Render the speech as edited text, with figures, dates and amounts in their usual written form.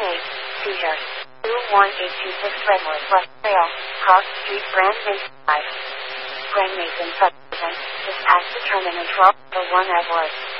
Seizure. 21826 Redwood West Trail, Cross Street, Grand Mason 5. Grand Mason Subdivision, just ask the terminal 1201 Edward.